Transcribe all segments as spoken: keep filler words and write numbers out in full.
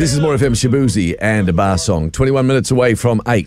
This is More F M, Shabuzi and a bar song. twenty-one minutes away from eight.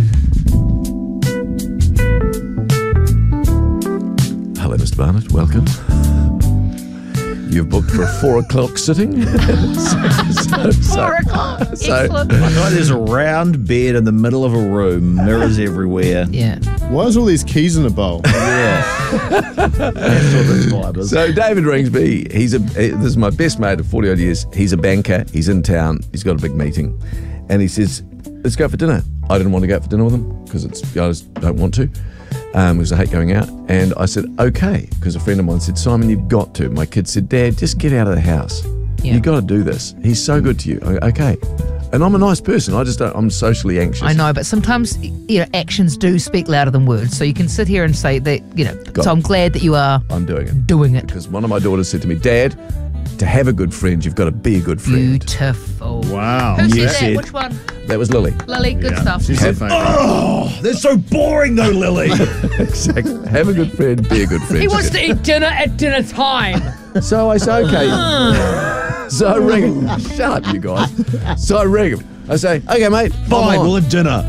Hello, Mister Barnett. Welcome. You've booked for a four o'clock sitting. so, so, Four o'clock. So, Excellent. I know there's a round bed in the middle of a room, mirrors everywhere. Yeah. Why is all these keys in a bowl? Yeah. That's what this vibe is. so David Ringsby, he's a. This is my best mate of forty odd years. He's a banker. He's in town. He's got a big meeting, and he says, "Let's go for dinner." I didn't want to go for dinner with him because it's I just don't want to. Um, because I hate going out. And I said, okay, because a friend of mine said, Simon, you've got to. My kid said, Dad, just get out of the house. Yeah. You've got to do this. He's so good to you. I go, okay. And I'm a nice person. I just don't, I'm socially anxious. I know, but sometimes, you know, actions do speak louder than words. So you can sit here and say that, you know, Got so it. I'm glad that you are I'm doing it. doing it. Because one of my daughters said to me, Dad, to have a good friend, you've got to be a good friend. Beautiful. Wow. Who said You that? said- Which one? That was Lily. Lily, good Yeah. stuff. She said, Oh, they're so boring though, Lily. Exactly. Have a good friend, be a good friend. He wants to eat dinner at dinner time. So I say, okay. So I ring him. Shut up, you guys. So I ring him. I say, okay, mate. Oh, bye. mate, we'll have dinner.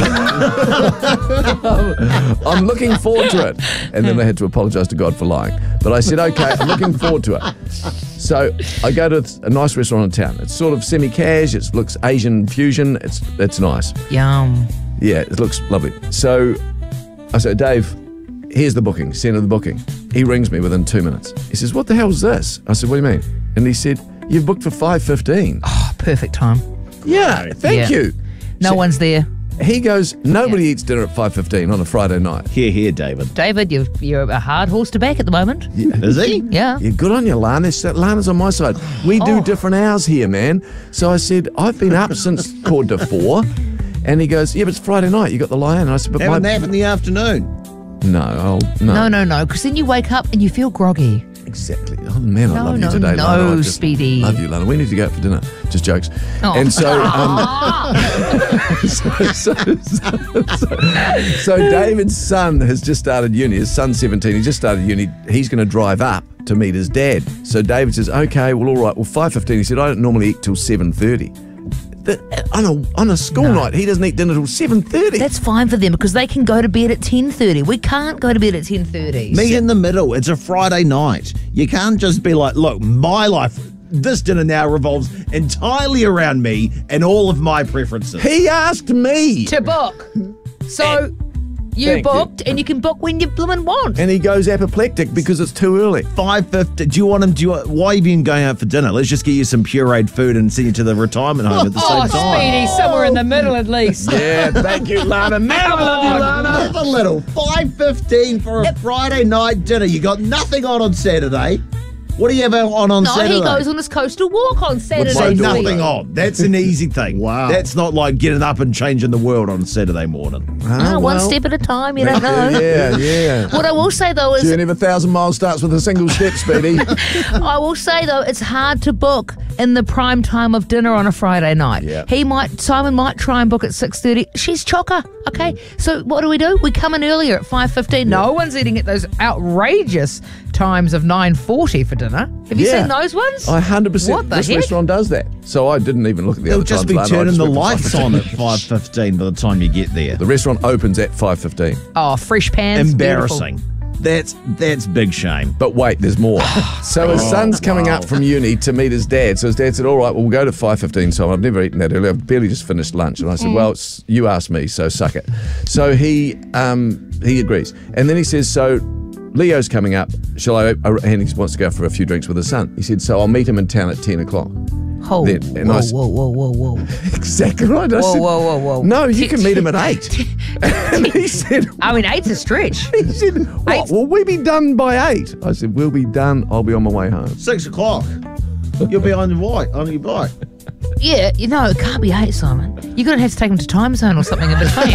I'm looking forward to it. And then I had to apologise to God for lying. But I said, okay, I'm looking forward to it. So I go to a nice restaurant in town. It's sort of semi-cash. It looks Asian fusion. It's it's nice. Yum. Yeah, it looks lovely. So I said, Dave, here's the booking. Send him the booking. He rings me within two minutes. He says, what the hell's this? I said, what do you mean? And he said, you've booked for five fifteen. Oh, perfect time. Yeah, thank Yeah. you. No So one's there. he goes, nobody eats dinner at five fifteen on a Friday night. Here, here, David. David, you're, you're a hard horse to back at the moment. Is he? Yeah. Yeah, good on you, Lana. Lana's on my side. We do Oh. different hours here, man. So I said, I've been up since quarter to four. And he goes, yeah, but it's Friday night. You got the lie-in. And I said, but Have my... a nap in the afternoon. No, I'll... No, No, no, no, because then you wake up and you feel groggy. Exactly. Oh, man, I No, love no, you today, no, Lana. I just Speedy. love you, Lana. We need to go out for dinner. Just jokes. Oh. And so, um, so, so, so, so, so David's son has just started uni. His son's seventeen. He just started uni. He's going to drive up to meet his dad. So David says, okay, well, all right. Well, five fifteen. He said, I don't normally eat till seven thirty. The, on a on a school No. night, he doesn't eat dinner till seven thirty. That's fine for them because they can go to bed at ten thirty. We can't go to bed at ten thirty. Meet in the middle. It's a Friday night. You can't just be like, look, my life, this dinner now revolves entirely around me and all of my preferences. He asked me. To book. So you Thank you. booked and you can book when you blooming want. And he goes apoplectic because it's too early. five fifty. Do you want him? Do you? Why have you been going out for dinner? Let's just get you some pureed food and send you to the retirement home at the Oh, same time. Speedy, somewhere in the middle at least. Yeah, thank you, Lana. Man, I love you, Lana. Have a little. five fifteen for a Friday night dinner. You got nothing on on Saturday. What do you have on on No, Saturday? he goes on his coastal walk on Saturday. So my daughter. Speedy. nothing on. That's an easy thing. Wow. That's not like getting up and changing the world on Saturday morning. Ah, Oh, one well. step at a time, you don't know. Yeah, yeah. What I will say though is, Journey of a thousand miles starts with a single step, Speedy. I will say though, it's hard to book in the prime time of dinner on a Friday night. Yeah. He might, Simon might try and book at six thirty. She's chocker, okay? So what do we do? We come in earlier at five fifteen. No one's eating at those outrageous times of nine forty for dinner. Have you Yeah. seen those ones? I one hundred percent. What the This heck? restaurant does that. So I didn't even look at the They'll other just times, be Lana. I turning just the went for lights five on at fifteen. five fifteen by the time you get there. The restaurant opens at five fifteen. Oh, fresh pans. Embarrassing. That's that's big shame. But wait, there's more. So his son's coming up from uni to meet his dad. So his dad said, all right, well, we'll go to five fifteen. So I've never eaten that early. I've barely just finished lunch. And I said, well, it's, you asked me, so suck it. So he um, he agrees. And then he says, so Leo's coming up. Shall I? And he wants to go for a few drinks with his son. He said, so I'll meet him in town at ten o'clock. Oh, Then- and whoa, I s- whoa, whoa, whoa, whoa. Exactly right. I Whoa, said, whoa, whoa, whoa. No, you can meet him at eight. And he said, I mean, eight's a stretch. he said, what, Eight. will we be done by eight? I said, we'll be done. I'll be on my way home. Six o'clock. You'll be on your bike, on your bike. Yeah, you know, it can't be eight, Simon. You're going to have to take him to time zone or something in between.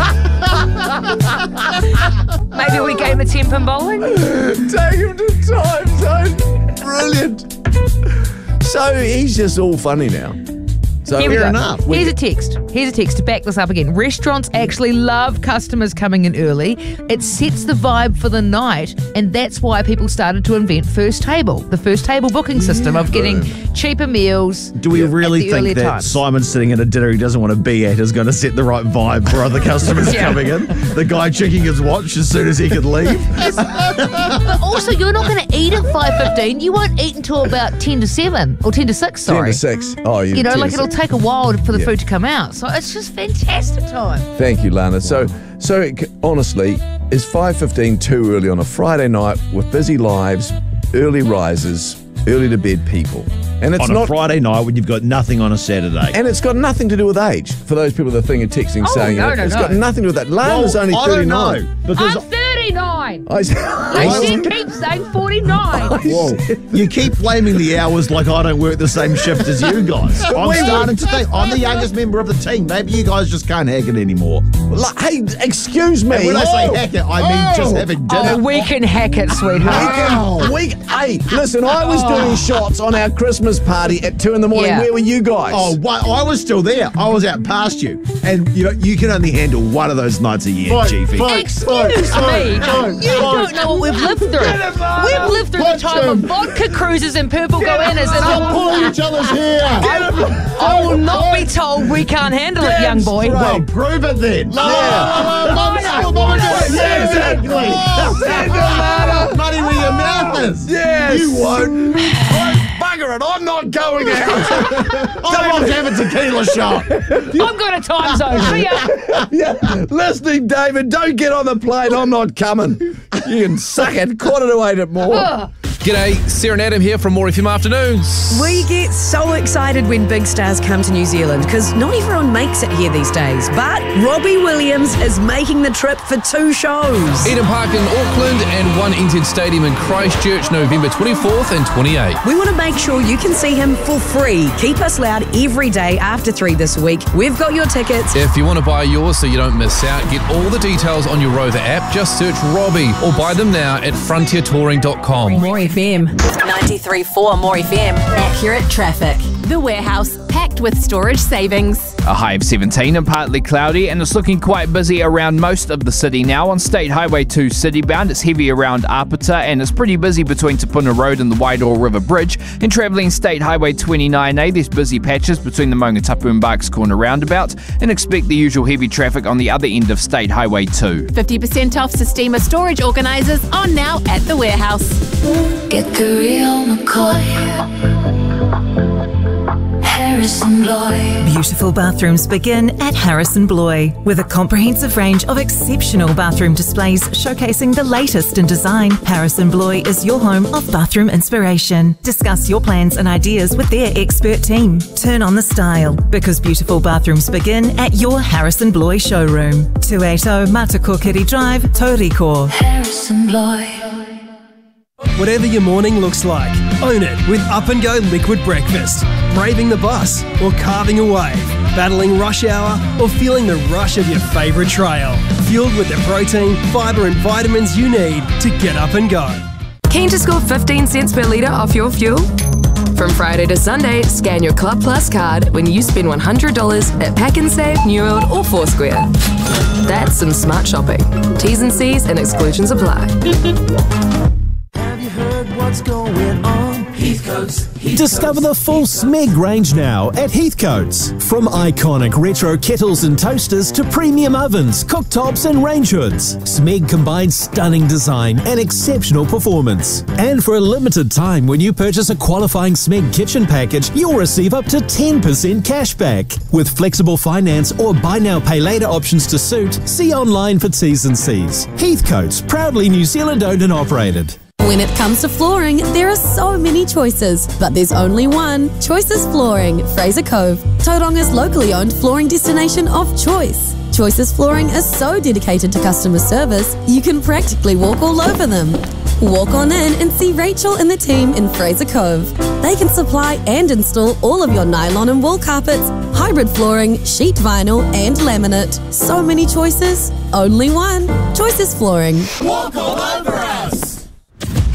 Maybe we gave him a ten pin bowling? Take him to time zone. Brilliant. So he's just all funny now. So Here we fair go. enough. Here's a text. Here's a text to back this up again. Restaurants actually love customers coming in early. It sets the vibe for the night, and that's why people started to invent First Table, the First Table booking system of getting cheaper meals. Do we really at the earlier think that times. Simon sitting at a dinner he doesn't want to be at is going to set the right vibe for other customers Yeah. coming in? The guy checking his watch as soon as he could leave? But also, you're not going to eat at five fifteen. You won't eat until about ten to seven or ten to six. ten Sorry. to six. Oh, you, You know, ten like to it'll six. take a while for the Yeah. food to come out. So it's just fantastic time. Thank you, Lana. So, so it, c- honestly, is five fifteen too early on a Friday night with busy lives, early risers, early to bed people? And it's On a not. Friday night when you've got nothing on a Saturday. And it's got nothing to do with age. For those people that think of texting Oh, saying no, it, no, it's no. got nothing to do with that. Lana's Well, only I don't thirty-nine. know. Because I'm thirty-nine. I, I she keeps saying forty-nine. Whoa. You keep blaming the hours like I don't work the same shift as you guys. I'm we starting to think I'm the youngest member of the team. Maybe you guys just can't hack it anymore. Like, hey, excuse me. And when I say hack it, I mean just having dinner. Oh, we can hack it, sweetheart. We can, we, hey, listen, I was doing shots on our Christmas party at two in the morning. Yeah. Where were you guys? Oh, what? I was still there. I was out past you. And you know, you can only handle one of those nights a year, Fight, Chiefy. fight. Excuse me. You don't know what we've lived through. We've lived through the Punch time of him. vodka cruises and purple goannas, and Stop I, pulling each other's hair. I will not be told we can't handle it, young boy. Well, prove it then. Money where your mouth is. Yes. You won't. Bugger it, I'm not going out. I want to have a tequila shot. I'm going to time zone. See ya. Yeah, listening, David, don't get on the plane. I'm not coming. You can suck it. Quarter to eight at more. Ugh. G'day, Sarah and Adam here from More F M Afternoons. We get so excited when big stars come to New Zealand because not everyone makes it here these days. But Robbie Williams is making the trip for two shows. Eden Park in Auckland and One N Z Stadium in Christchurch, November twenty-fourth and twenty-eighth. We want to make sure you can see him for free. Keep us loud every day after three this week. We've got your tickets. If you want to buy yours so you don't miss out, get all the details on your Rover app. Just search Robbie or buy them now at frontier touring dot com. More F M. ninety-three point four More F M. Accurate traffic. The warehouse packed with storage savings. A high of seventeen and partly cloudy, and it's looking quite busy around most of the city now. On State Highway two citybound, it's heavy around Apata, and it's pretty busy between Te Puna Road and the Wairau River Bridge. And travelling State Highway twenty-nine A, there's busy patches between the Maungatapu and Barks Corner roundabout, and expect the usual heavy traffic on the other end of State Highway two. fifty percent off Sistema storage organisers on now at the warehouse. Get the real McCoy. Harrison Bloy. Beautiful bathrooms begin at Harrison Bloy with a comprehensive range of exceptional bathroom displays showcasing the latest in design. Harrison Bloy is your home of bathroom inspiration. Discuss your plans and ideas with their expert team. Turn on the style because beautiful bathrooms begin at your Harrison Bloy showroom. two eighty Matakokiri Drive, Tauriko. Harrison Bloy. Whatever your morning looks like, own it with Up and Go Liquid Breakfast. Braving the bus or carving a wave, battling rush hour or feeling the rush of your favourite trail. Fueled with the protein, fibre and vitamins you need to get up and go. Keen to score fifteen cents per litre off your fuel? From Friday to Sunday, scan your Club Plus card when you spend one hundred dollars at Pack and Save, New World or Foursquare. That's some smart shopping. T's and C's and exclusions apply. Have you heard what's going on? Heathcote's. Discover the full Smeg range now at Heathcote's. From iconic retro kettles and toasters to premium ovens, cooktops and range hoods, Smeg combines stunning design and exceptional performance. And for a limited time, when you purchase a qualifying Smeg kitchen package, you'll receive up to ten percent cash back. With flexible finance or buy now pay later options to suit, see online for T's and C's. Heathcote's, proudly New Zealand owned and operated. When it comes to flooring, there are so many choices, but there's only one. Choices Flooring, Fraser Cove, Tauranga's locally owned flooring destination of choice. Choices Flooring is so dedicated to customer service, you can practically walk all over them. Walk on in and see Rachel and the team in Fraser Cove. They can supply and install all of your nylon and wool carpets, hybrid flooring, sheet vinyl and laminate. So many choices, only one. Choices Flooring. Walk all over us.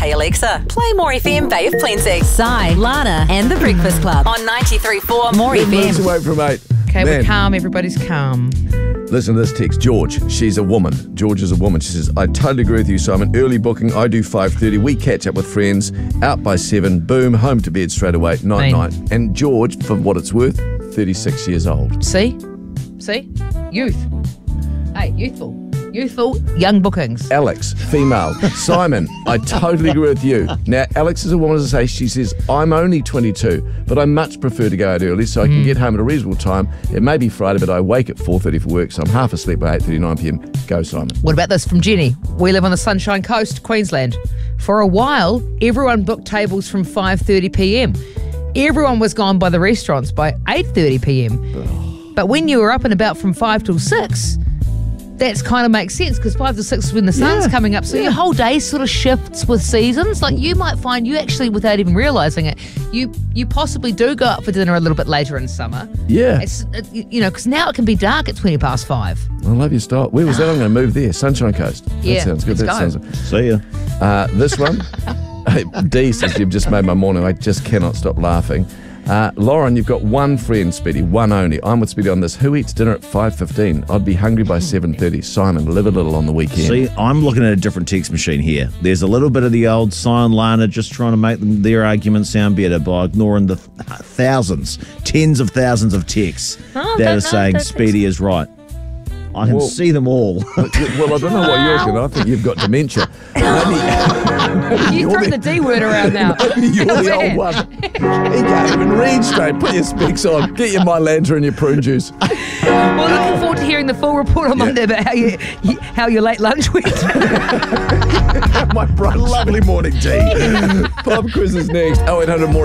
Hey Alexa, play More F M Bay of Plenty. Sai, Lana, and the Breakfast Club. On ninety-three point four More Good F M. moves away from eight. Okay, we're Man. calm. Everybody's calm. Listen to this text. George, she's a woman. George is a woman. She says, I totally agree with you, Simon. Early booking, I do five thirty. We catch up with friends. Out by seven. Boom, home to bed straight away. Night, Mean. night. And George, for what it's worth, thirty-six years old. See? See? Youth. Hey, youthful. Youthful, young bookings. Alex, female. Simon, I totally agree with you. Now, Alex is a woman, as I say, she says, I'm only twenty-two, but I much prefer to go out early so I can Mm. get home at a reasonable time. It may be Friday, but I wake at four thirty for work, so I'm half asleep by eight thirty, nine p.m. Go, Simon. What about this from Jenny? We live on the Sunshine Coast, Queensland. For a while, everyone booked tables from five thirty p.m. Everyone was gone by the restaurants by eight thirty p.m. But when you were up and about from five till six, that's kind of makes sense because five to six is when the sun's Yeah, coming up. So yeah. your whole day sort of shifts with seasons. Like you might find you actually, without even realising it, you you possibly do go out for dinner a little bit later in summer. Yeah. It's it, you know because now it can be dark at twenty past five. I love your style. Where was that? I'm going to move there. Sunshine Coast. Yeah, That sounds good. let's That go. sounds. See ya. Uh, this one, D says, you've just made my morning. I just cannot stop laughing. Uh, Lauren, you've got one friend, Speedy, one only. I'm with Speedy on this. Who eats dinner at five fifteen? I'd be hungry by seven thirty. Simon, live a little on the weekend. See, I'm looking at a different text machine here. There's a little bit of the old Sai and Lana just trying to make them, their argument sound better by ignoring the th- thousands, tens of thousands of texts Oh, that don't- are saying don't Speedy is right. I can Well- see them all. Well, I don't know what you're looking at. I think you've got dementia. Maybe, You throw the D word around now. maybe you're the Man. old one. He can't even read straight. Put your specs on. Get your My Lantern and your prune juice. Well, looking forward to hearing the full report on Monday about how you, you how your late lunch went. My brunch. Lovely morning tea. Pop quiz is next. oh eight hundred more.